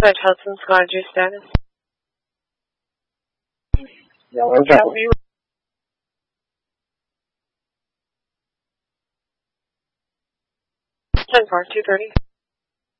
But Hudson Squad, your status? Yellow Valley. 10-4, 230.